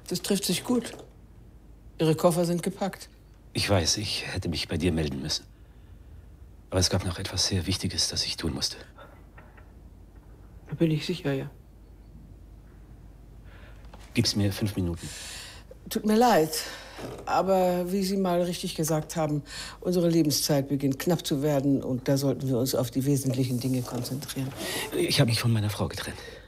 Das trifft sich gut. Ihre Koffer sind gepackt. Ich weiß, ich hätte mich bei dir melden müssen. Aber es gab noch etwas sehr Wichtiges, das ich tun musste. Da bin ich sicher, ja. Gib's mir 5 Minuten. Tut mir leid, aber wie Sie mal richtig gesagt haben, unsere Lebenszeit beginnt knapp zu werden und da sollten wir uns auf die wesentlichen Dinge konzentrieren. Ich habe mich von meiner Frau getrennt.